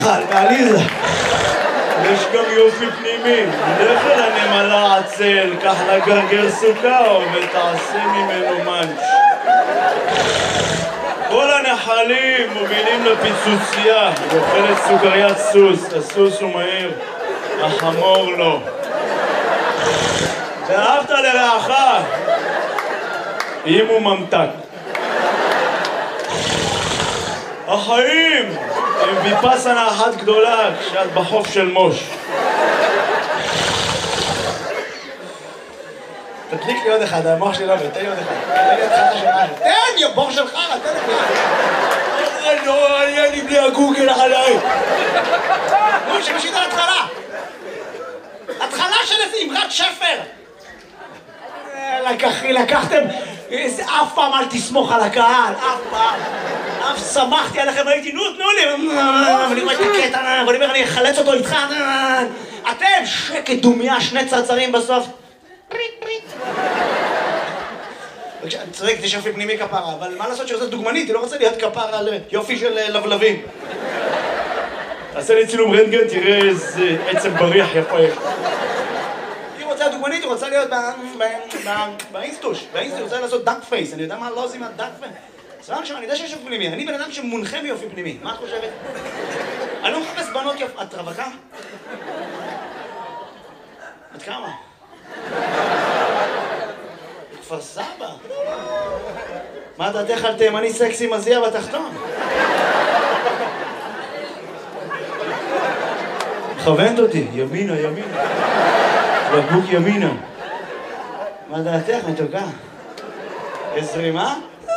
מעליזה. יש גם יופי פנימי. לך לנמלה עצל, קח לגרגר סוכר ותעשה ממנו מנץ'. כל הנחלים מובילים לפיצוצייה, היא אוכלת סוכריית סוס, הסוס הוא מהיר, החמור לא. ואהבת לרעך, אם הוא ממתק. החיים הם ויפסנה אחת גדולה כשאת בחוף של מוש. תדליק לי עוד אחד, המוח שלי לא עובד, תן לי עוד אחד. תן לי עוד אחד שלך. תן, יא בור שלך, תן לי. לא, עניין לי בלי הגוגל עליי. נו, שמשית על התחלה. התחלה של איזה אמרת שפר. לקחתם, אף פעם אל תסמוך על הקהל, אף פעם. אף שמחתי עליכם, הייתי, נו, תנו לי. ואני רואה את הקטע, ואני אומר, אני אחלץ אותו איתך. אתם, שקט דומיה, שני צרצרים בסוף. פריט, פריט. אני צודק, זה יופי פנימי כפרה, אבל מה לעשות שזאת דוגמנית? היא לא רוצה להיות כפרה על יופי של לבלבים. תעשה לי צילום רנטגן, תראה איזה עצם בריח יפה יש. היא רוצה דוגמנית, היא רוצה להיות באינסטוש. באינסטוש רוצה לעשות דאק פייס. אני יודע מה לא עושים על דאק פייס. סבבה עכשיו, אני יודע שיש יופי פנימי. אני בן אדם שמונחה מיופי פנימי. מה את חושבת? אני לא מחפש בנות יופי. את רווקה? את כמה? כפר סבא. מה דעתך על תימני סקסי מזיע בתחתון? מכוונת אותי, ימינה, ימינה. בקבוק ימינה. מה דעתך, מתוקה? יש זרימה?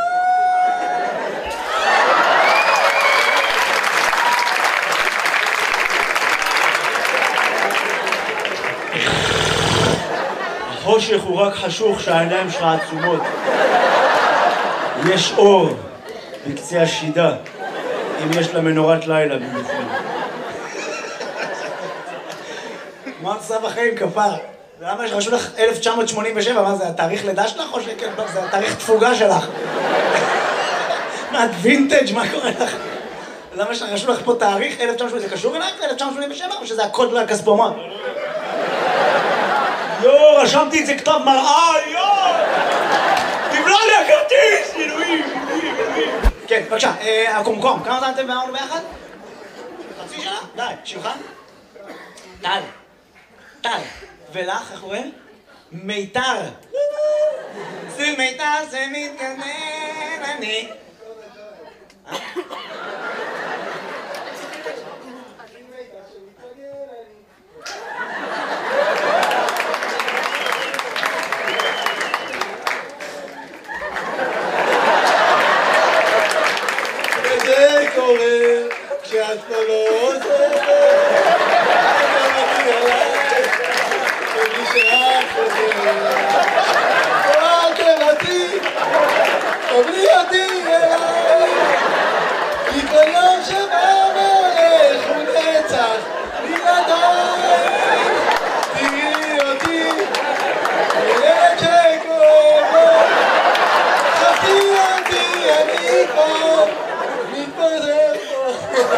החושך הוא רק חשוך שהעיניים שלך עצומות. יש אור בקצה השידה, אם יש לה מנורת לילה בבפנים. מה את עושה בחיים, כפר? למה שרשו לך 1987? מה זה, התאריך לידה שלך או שכן? זה התאריך תפוגה שלך. מה, את וינטג'? מה קורה לך? למה שרשו לך פה תאריך 1987? זה קשור אלייך 1987 או שזה הקוד לכספומט? יו, רשמתי את זה כתב מראה, יו! תבלע לי הכרטיס! אלוהים, אלוהים, אלוהים. כן, בבקשה, הקומקום, כמה זמן אתם ואמרנו ביחד? חצי שנה? די, שמך? טל. טל. ולך, איך קוראים? מיתר. זה מיתר, זה מתגנן, אני. וזה קורה כשאת פה לא עוזרת. קבלי אותי אליי, כי כל יום שבא והולך הוא נצח בלעדיי. תראי אותי, ילד שכואב לו, חפי אותי, אני כבר מתפזר פה.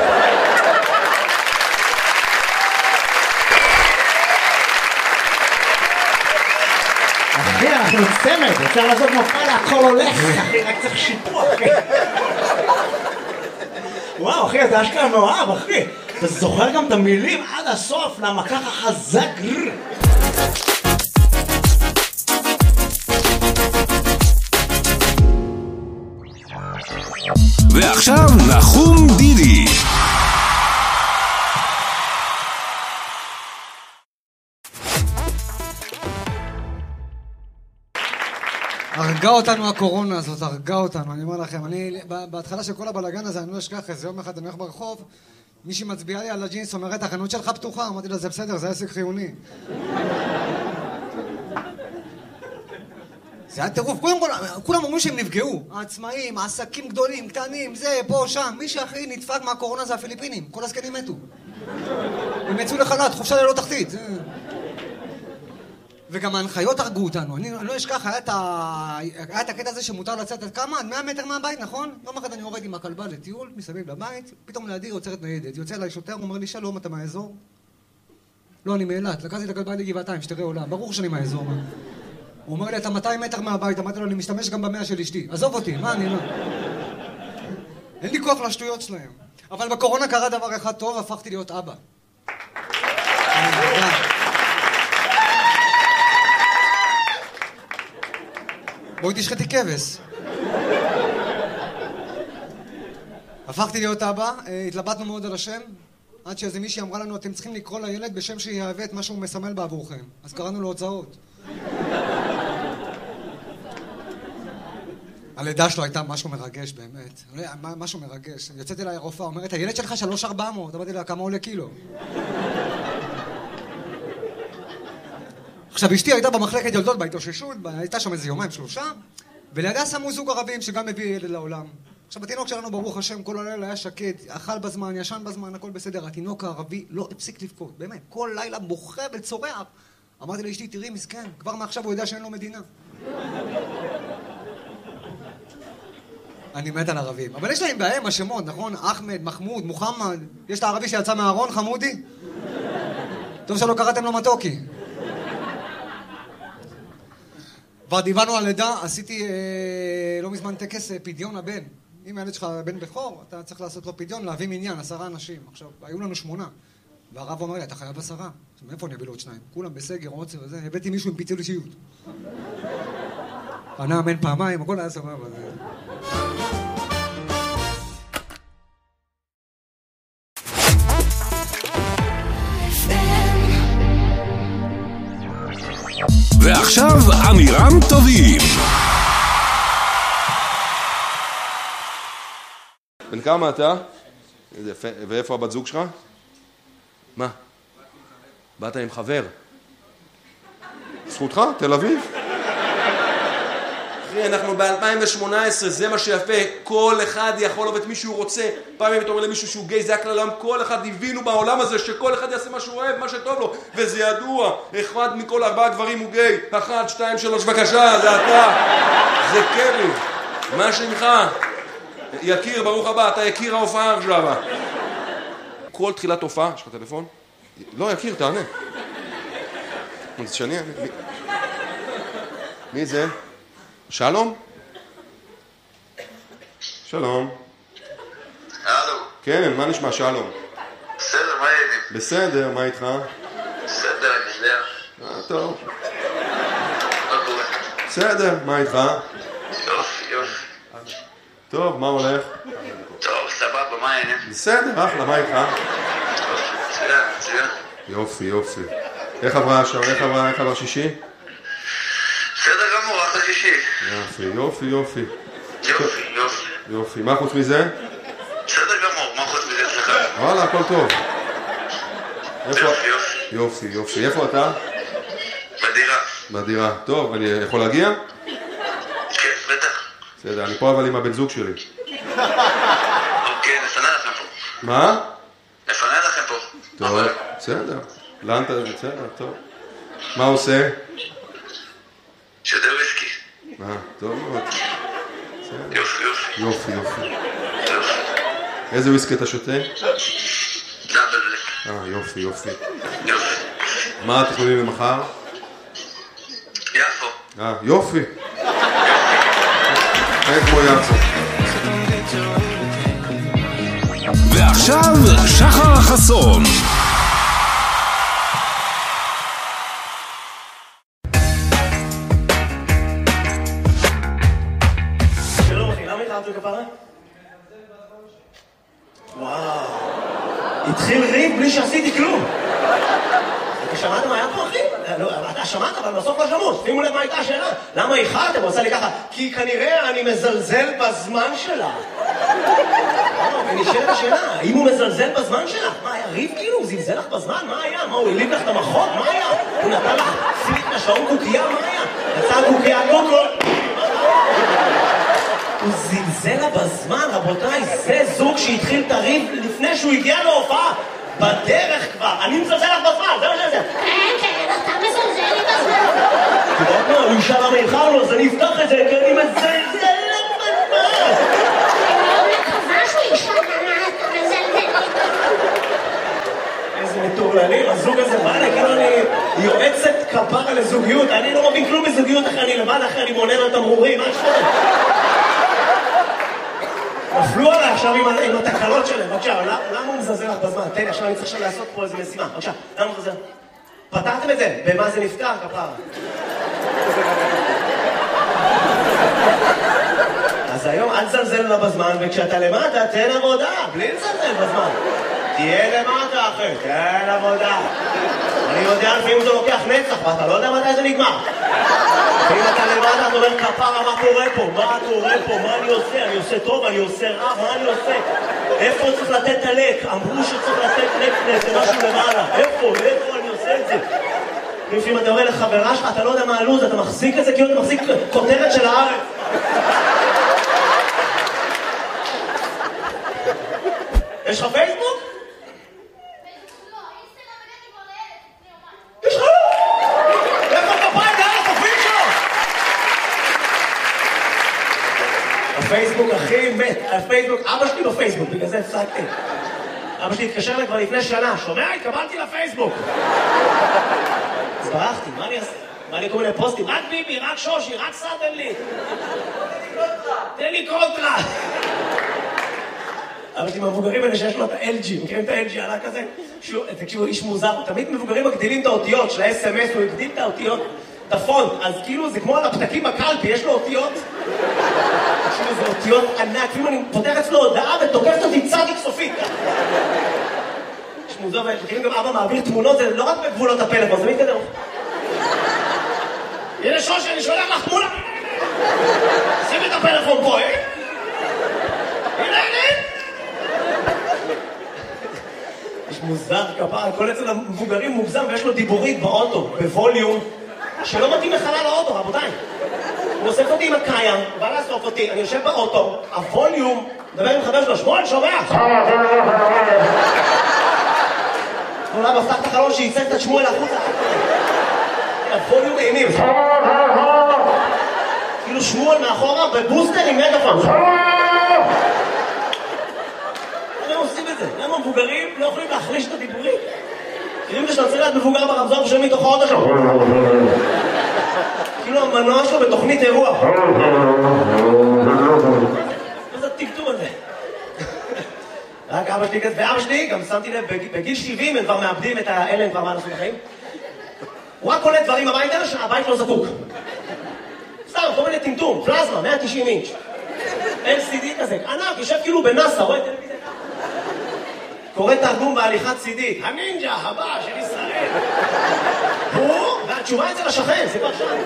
אחי, אנחנו צמד, אפשר לעשות מופע להכל הולך, אחי, רק צריך שיפוע, אחי. וואו, אחי, אתה אשכרה מאוהב, אחי. אתה זוכר גם את המילים עד הסוף, למה ככה חזק. ועכשיו נחום דידי. הרגה אותנו הקורונה הזאת, הרגה אותנו, אני אומר לכם. אני, בהתחלה של כל הבלגן הזה, אני לא אשכח איזה יום אחד, אני הולך ברחוב, מישהי מצביעה לי על הג'ינס, אומרת, החנות שלך פתוחה, אמרתי לה, זה בסדר, זה עסק חיוני. זה היה טירוף, קודם כל, כולם אומרים שהם נפגעו, העצמאים, העסקים גדולים, קטנים, זה, פה, שם, מי שהכי נדפק מהקורונה זה הפיליפינים, כל הזקנים מתו. הם יצאו לחל"ת, חופשה ללא תחתית. וגם ההנחיות הרגו אותנו. אני לא אשכח, היה את הקטע הזה שמותר לצאת עד כמה? עד 100 מטר מהבית, נכון? יום אחד אני יורד עם הכלבה לטיול, מסביב לבית, פתאום לידי יוצרת ניידת. יוצא אליי שוטר, הוא אומר לי, שלום, אתה מהאזור? לא, אני מאילת. לקחתי את הכלבה לגבעתיים, שתראה עולם. ברור שאני מהאזור. הוא אומר לי, אתה 200 מטר מהבית. אמרתי לו, אני משתמש גם ב100 של אשתי. עזוב אותי, מה אני לא? אין לי כוח לשטויות שלהם. אבל בקורונה קרה דבר אחד טוב, הפכתי להיות אבא. בואי תשחטי כבש. הפכתי להיות אבא, התלבטנו מאוד על השם, עד שאיזה מישהי אמרה לנו, אתם צריכים לקרוא לילד בשם שיהווה את מה שהוא מסמל בעבורכם. אז קראנו לו הוצאות. הלידה שלו הייתה משהו מרגש באמת. משהו מרגש. יוצאתי אליי הרופאה, אומרת, הילד שלך 3,400. אמרתי לה, כמה עולה קילו? עכשיו, אשתי הייתה במחלקת ילדות בהתאוששות, הייתה שם איזה יומיים 3, ולידה שמו זוג ערבים שגם הביא ילד לעולם. עכשיו, התינוק שלנו, ברוך השם, כל הלילה היה שקט, אכל בזמן, ישן בזמן, הכל בסדר. התינוק הערבי לא הפסיק לבכות, באמת. כל לילה בוכה וצורח. אמרתי לאשתי, תראי, מסכן, כבר מעכשיו הוא יודע שאין לו מדינה. אני מת על ערבים. אבל יש להם בהם השמות, נכון? אחמד, מחמוד, מוחמד. יש את הערבי שיצא מהארון, חמודי? טוב שלא קראתם לו מתוקי. כבר דיברנו על לידה, עשיתי לא מזמן טקס פדיון הבן. אם הילד שלך בן בכור, אתה צריך לעשות לו פדיון, להביא מניין, 10 אנשים. עכשיו, היו לנו 8. והרב אומר לי, אתה חייב 10. מאיפה אני אביא לו עוד 2? כולם בסגר, עוצר וזה. הבאתי מישהו עם פיצול אישיות. פנה אמן פעמיים, הכל היה סבבה. ועכשיו אמירם טובים. בן כמה אתה? ואיפה הבת זוג שלך? מה? באת עם חבר? זכותך? תל אביב? אחי, אנחנו ב-2018, זה מה שיפה. כל אחד יכול לעבוד מי שהוא רוצה. פעמים אתה אומר למישהו שהוא גיי, זה הכלל העולם. כל אחד הבינו בעולם הזה שכל אחד יעשה מה שהוא אוהב, מה שטוב לו. וזה ידוע. אחד מכל 4 גברים הוא גיי. 1, 2, 3, בבקשה, זה אתה. זה קרי. מה שמך? יקיר, ברוך הבא, אתה יקיר ההופעה עכשיו. כל תחילת הופעה, יש לך טלפון? לא, יקיר, תענה. זה שני, מי זה? שלום? שלום. הלו. כן, מה נשמע שלום? בסדר, מה העניינים? בסדר, מה איתך? בסדר, אני יודע. טוב. מה קורה? בסדר, מה איתך? יופי, יופי. טוב, מה הולך? טוב, סבבה, מה העניינים? בסדר, אחלה, מה איתך? מצוין, מצוין. יופי, יופי. איך עברה עכשיו? איך עבר שישי? בסדר גמור, אחלה שישי. יופי, יופי, יופי. יופי, יופי. יופי, מה חוץ מזה? בסדר גמור, מה חוץ מזה אצלך? וואלה, הכל טוב. יופי, יופי. יופי, יופי. איפה אתה? בדירה. בדירה. טוב, אני יכול להגיע? כן, בטח. בסדר, אני פה אבל עם הבן זוג שלי. אוקיי, נפנה לכם פה. מה? נפנה לכם פה. טוב, בסדר. לאן אתה? בסדר, טוב. מה עושה? שותה וויסקי. טוב מאוד. יופי, יופי. יופי, יופי. יופי. איזה וויסקי אתה שותה? דאבל בלק. יופי, יופי. יופי. מה התכנונים למחר? יפו. יופי. כמו יפו. ועכשיו שחר חסון. שלום אחי, למה התאהבת בכפרה? וואו, התחיל ריב בלי שעשיתי כלום. אתה שמעת מה היה פה אחי? אתה שמעת אבל בסוף לא שמעו. שימו לב מה הייתה השאלה. למה איחרתם? הוא עושה לי ככה, כי כנראה אני מזלזל בזמן שלה. ונשאלת השאלה, האם הוא מזלזל בזמן שלך? מה היה ריב כאילו? הוא זלזל לך בזמן? מה היה? מה, הוא הליב לך את המחוק? מה היה? הוא נתן לך פיליק מהשעון קוקייה? מה היה? יצא קוקייה קוקו? הוא זלזל לה בזמן, רבותיי, זה זוג שהתחיל את הריב לפני שהוא הגיע להופעה. בדרך כבר, אני מזלזל לך בזמן, זה מה שזה. כן, אתה מזלזל לי בזמן. הוא ישאל למה איחרנו, אז אני אפתח את זה, כי אני מזלזל לבזמן. אני מקווה שהוא ישאל למה אתה מזלזל. איזה מטורללים, הזוג הזה, מה אני, כאילו אני יועצת כפרה לזוגיות, אני לא מבין כלום בזוגיות אחרי אני לבד, אחרי אני מונה על תמרורים, מה יש לך? נפלו עליי עכשיו עם התקלות שלהם, בבקשה, למה הוא מזלזל לך בזמן? תן לי, עכשיו אני צריך עכשיו לעשות פה איזה משימה, בבקשה, למה הוא מזלזל? פתרתם את זה? במה זה נפתר, כפרה? אז היום אל תזלזל לה בזמן, וכשאתה למטה, תן עבודה, בלי לזלזל בזמן. תהיה למטה, אחי, תן עבודה. אני יודע לפעמים זה לוקח נצח, ואתה לא יודע מתי זה נגמר. ואם אתה למטה, אתה אומר, כפרה, מה קורה פה? מה קורה פה? מה אני עושה? אני עושה טוב, אני עושה רע, מה אני עושה? איפה צריך לתת את הלק? אמרו שצריך לתת לק משהו למעלה. איפה אני עושה את זה? לפעמים אתה אומר לחברה שלך, אתה לא יודע מה הלוז, אתה מחזיק את זה כאילו אתה מחזיק כותרת של הארץ. יש לך פייסבוק? יש לך? איפה כפיים? די לחופים שלו! הפייסבוק הכי מת, הפייסבוק, אבא שלי בפייסבוק, בגלל זה הפסקתי. אבא שלי התקשר לי כבר לפני שנה, שומע? התקבלתי לפייסבוק. אז ברחתי, מה אני אעשה? מה לי כל מיני פוסטים? רק ביבי, רק שושי, רק סרטן לי. תן לי קונטרה. אבל עם המבוגרים האלה שיש לו את ה-LG, מכירים את ה-LG עלה כזה? תקשיבו, איש מוזר, תמיד מבוגרים מגדילים את האותיות של ה-SMS, הוא הגדיל את האותיות, את הפונט, אז כאילו זה כמו על הפתקים בקלפי, יש לו אותיות. תקשיבו, זה אותיות ענק, כאילו אני פותח אצלו הודעה ותוקפת אותי צדיק סופית. יש מוזר, ומכירים גם אבא מעביר תמונות, זה לא רק בגבולות הפלאפון, זה מתקדם. הנה שושי, אני שולח לך תמונה. שימי את הפלאפון פה, הנה. יש מוזר כפרה, כל אצל המבוגרים מוגזם ויש לו דיבורית באוטו, בווליום, שלא מתאים לחלל האוטו, רבותיי. הוא אוסף אותי עם הקיים, הוא בא לאסוף אותי, אני יושב באוטו, הווליום, מדבר עם חבר שלו, שמואל, שומע? אולי מפתח את החלון שייצג את שמואל החוצה. הווליום אימים. כאילו שמואל מאחורה בבוסטר עם מגפון. למה עושים את זה? למה מבוגרים לא יכולים להחליש את הדיבורים? כאילו שאתה צריך להיות מבוגר ברמזור ושומעים מתוך האוטו שלו. כאילו המנוע שלו בתוכנית אירוע. מה זה הטקטום הזה? רק אבא שלי כזה, ואבא שלי גם שמתי לב, בגיל 70 הם כבר מאבדים את האלה, הם כבר מה נעשו בחיים. הוא רק קונה דברים הביתה שהבית לא זקוק. סתם, כל מיני טמטום, פלזמה, 190 אינץ'. LCD כזה, ענק, יושב כאילו בנאסא, רואה טלוויזיה. קורא תרגום בהליכת צידית, הנינג'ה הבא של ישראל. הוא, והתשובה אצל השכן, זה כבר שם.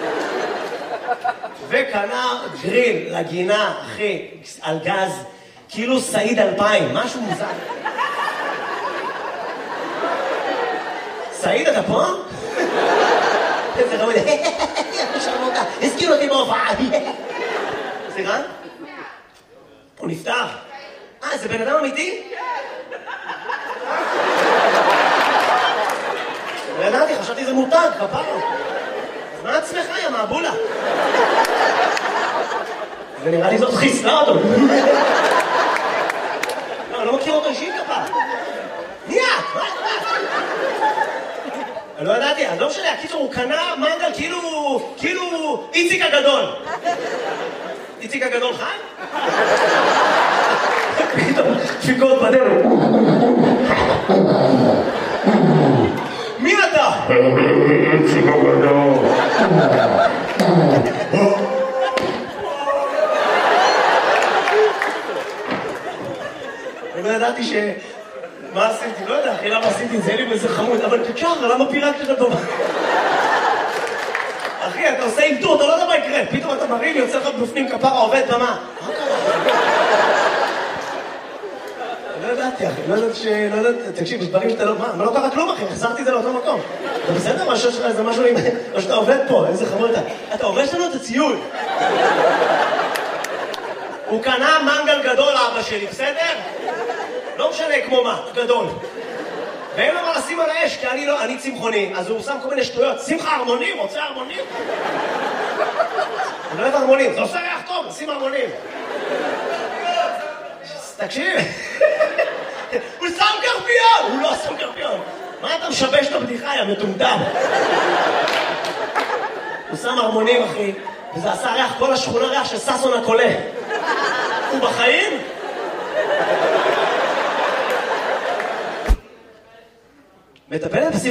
וקנה גריל לגינה, אחי, על גז, כאילו סעיד 2000, משהו מוזר. סעיד, אתה פה? איזה רמוד, שרמותה, הזכיר אותי בהופעה. סליחה? הוא נפטר. זה בן אדם אמיתי? לא ידעתי, חשבתי זה מותג, כפרה. אז מה עצמך, יא מעבולה? ונראה לי זאת חיסלה אותו. לא, אני לא מכיר אותו אישית כפרה. מי את? מה? אני לא ידעתי, אז לא משנה, הקיצור הוא קנה מנגל כאילו איציק הגדול. איציק הגדול חי? פתאום, דפיקות בדרך. מי אתה? איציק הגדול. אני לא ידעתי מה עשיתי? לא יודע, אחי, למה עשיתי את זה? לי באיזה חמוד, אבל תקשר, למה פירקת את הדומה? אחי, אתה עושה אילתור, אתה לא יודע מה יקרה. פתאום אתה מרים, יוצא לך בפנים כפרה, עובד במה. מה קרה? לא ידעתי, אחי, לא ידעתי, תקשיב, יש דברים שאתה לא... מה לא קרה כלום, אחי? החזרתי את זה לאותו מקום. זה בסדר, מה שיש לך, זה משהו עם... או שאתה עובד פה, איזה חמוד אתה. אתה עובד שלנו את הציול. הוא קנה מנגל גדול, אבא שלי, בסדר? לא משנה כמו מה, גדול. ואין לו מה לשים על האש, כי אני צמחוני, אז הוא שם כל מיני שטויות. שמחה הרמונים, רוצה הרמונים? הוא לא אוהב הרמונים, זה עושה ריח טוב, נשים הרמונים. תקשיב. הוא שם קרפיון! הוא לא שם קרפיון. מה אתה משבש את הבדיחה, יא מטומטם? הוא שם הרמונים, אחי, וזה עשה ריח, כל השכונה ריח של ססון הקולה. הוא בחיים? מטפלת